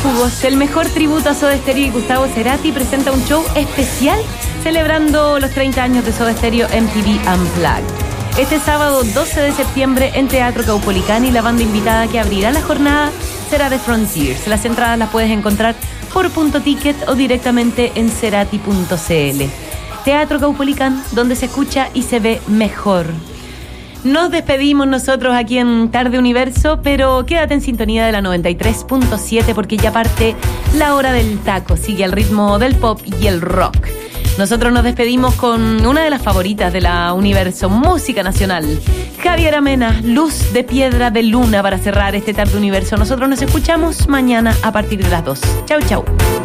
Prófugos, el mejor tributo a Soda Stereo y Gustavo Cerati, presenta un show especial celebrando los 30 años de Soda Stereo MTV Unplugged. Este sábado 12 de septiembre en Teatro Caupolicán, y la banda invitada que abrirá la jornada será The Frontiers. Las entradas las puedes encontrar por Punto Ticket o directamente en cerati.cl. Teatro Caupolicán, donde se escucha y se ve mejor. Nos despedimos nosotros aquí en Tarde Universo, pero quédate en sintonía de la 93.7 porque ya parte la hora del taco. Sigue el ritmo del pop y el rock. Nosotros nos despedimos con una de las favoritas de la Universo, música nacional. Javiera Mena, Luz de Piedra de Luna, para cerrar este Tarde Universo. Nosotros nos escuchamos mañana a partir de las 2. Chau, chau.